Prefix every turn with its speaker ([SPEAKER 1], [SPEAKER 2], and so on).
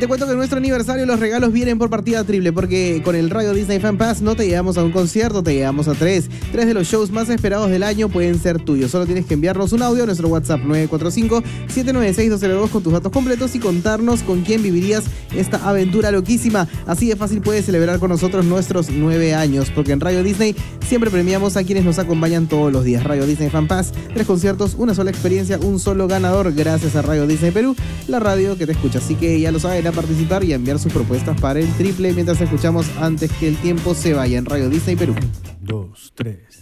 [SPEAKER 1] te cuento que en nuestro aniversario los regalos vienen por partida triple, porque con el Radio Disney Fan Pass no te llevamos a un concierto, te llevamos a tres. Tres de los shows más esperados del año pueden ser tuyos. Solo tienes que enviarnos un audio a nuestro WhatsApp 945-796-202 con tus datos completos y contarnos con quién vivirías esta aventura loquísima. Así de fácil puedes celebrar con nosotros nuestros 9 años, porque en Radio Disney siempre premiamos a quienes nos acompañan todos los días. Radio Disney Fan Pass, 3 conciertos, una sola experiencia, un solo ganador, gracias a Radio Disney Perú, la radio que te escucha. Así que ya lo saben, a participar y a enviar sus propuestas para el triple mientras escuchamos Antes que el tiempo se vaya en Radio Disney Perú.
[SPEAKER 2] 2, 3.